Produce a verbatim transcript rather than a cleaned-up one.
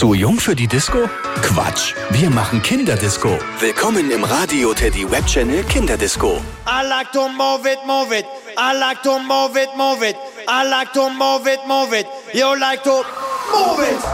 Zu jung für die Disco? Quatsch, wir machen Kinderdisco. Willkommen im Radio Teddy Web Channel Kinderdisco. I like to move it, move it. I like to move it, move it. I like to move it, move it. You like to move it.